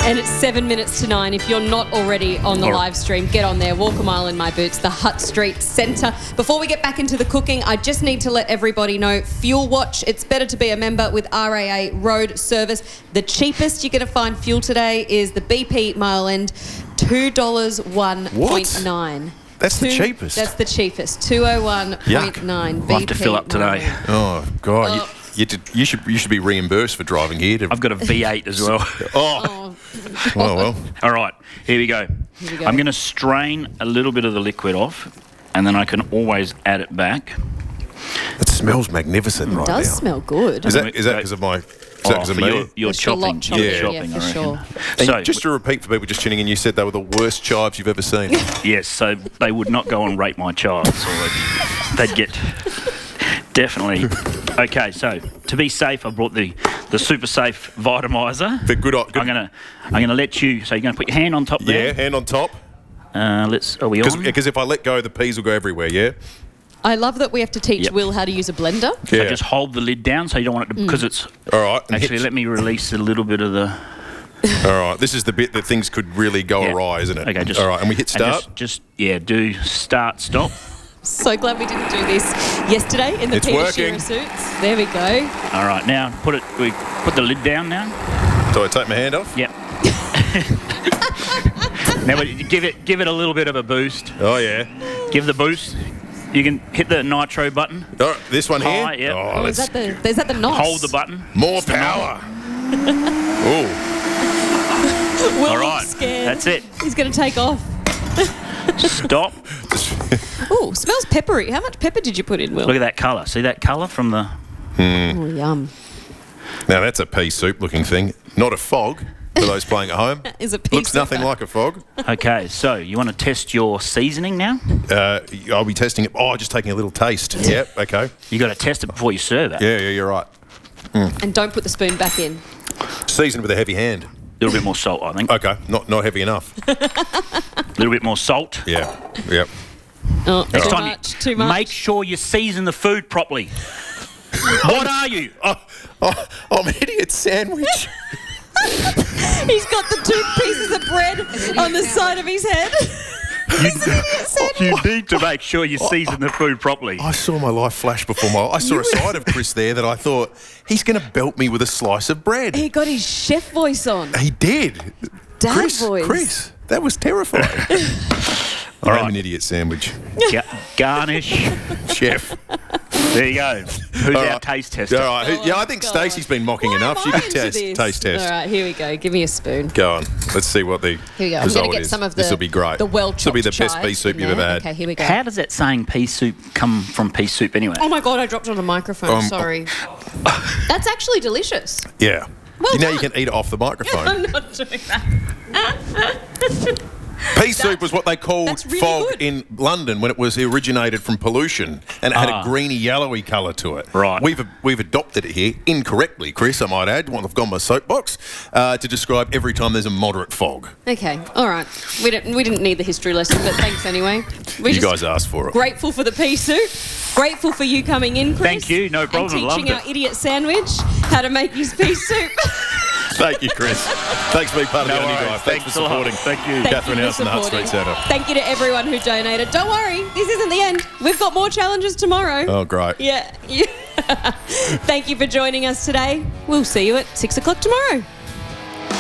And it's 7 minutes to 9. If you're not already on the live stream, get on there. Walk a mile in my boots, the Hutt Street Centre. Before we get back into the cooking, I just need to let everybody know, Fuel Watch, it's better to be a member with RAA Road Service. The cheapest you're going to find fuel today is the BP Mile End, $2.01.9. That's the cheapest? That's the cheapest, 201.9 BP. I'll have to fill up today. Oh, God. You should be reimbursed for driving here. I've got a V8 as well. Oh, well. All right, here we go. I'm going to strain a little bit of the liquid off, and then I can always add it back. It smells magnificent right now. It does smell good. Is that because of my... Is that me? You're chopping. Yeah, for sure. So, just to repeat for people just tuning in, you said they were the worst chives you've ever seen. Yes, so they would not go and rate my chives. Or they'd get... Definitely. Okay, so to be safe, I brought the Super Safe Vitamizer. The good. I'm gonna let you. So you're gonna put your hand on top there. Yeah, hand on top. Are we on? Because if I let go, the peas will go everywhere. Yeah. I love that we have to teach Will how to use a blender. So just hold the lid down, so you don't want it to, because it's. All right. Actually, let me release a little bit of the. All right. This is the bit that things could really go awry, isn't it? Okay. Just. All right. And we hit start. Do start stop. So glad we didn't do this yesterday in the Peter Shearer suits. There we go. All right, now we put the lid down now. Do I take my hand off? Yep. Now give it a little bit of a boost. Oh yeah. Give the boost. You can hit the nitro button. Oh, this one here? Yeah. Oh, is that the NOS? Hold the button. More power. Oh. Will all right. Scared. That's it. He's going to take off. Stop. Oh, smells peppery. How much pepper did you put in, Will? Look at that colour. See that colour from the... Oh, yum. Now, that's a pea soup looking thing. Not a fog, for those playing at home. Is a pea Looks nothing like a fog. Okay, so you want to test your seasoning now? I'll be testing it. Oh, just taking a little taste. Yep, okay. You got to test it before you serve it. Yeah, you're right. And don't put the spoon back in. Season with a heavy hand. A little bit more salt, I think. Okay, not heavy enough. A little bit more salt. Yeah, yep. Oh, too much. Make sure you season the food properly. What are you? I'm idiot sandwich. He's got the 2 pieces of bread on the side of his head. You need to make sure you season the food properly. I saw my life flash before my eyes. I saw a side of Chris there that I thought, he's going to belt me with a slice of bread. He got his chef voice on. He did. Dad voice. Chris, that was terrifying. All right. I'm an idiot sandwich. Garnish. Chef. There you go. Who's our taste tester? All right. I think Stacey's been mocking enough. She could taste test. All right, here we go. Give me a spoon. Go on. Let's see what the result is. Here we go. I'm going to get some of this will be great. The well-chopped This will be the best pea soup you've ever had. Okay, here we go. How does that saying pea soup come from pea soup anyway? Oh, my God, I dropped it on the microphone. Sorry. That's actually delicious. Yeah. Well now done. you can eat it off the microphone. I'm not doing that. Pea soup was what they called really fog good. in London when it was originated from pollution, and it had a greeny, yellowy colour to it. Right. We've adopted it here incorrectly, Chris. I might add. I've gone my soapbox to describe every time there's a moderate fog. Okay, all right. We didn't need the history lesson, but thanks anyway. You guys asked for it. Grateful for the pea soup. Grateful for you coming in, Chris. Thank you. No problem. And teaching our idiot sandwich how to make his pea soup. Thank you, Chris. Thanks for being part of the Only Drive. Thanks for supporting. Thank you. Catherine House and the Hutt Street Centre. Thank you to everyone who donated. Don't worry, this isn't the end. We've got more challenges tomorrow. Oh, great. Yeah. Thank you for joining us today. We'll see you at 6 o'clock tomorrow.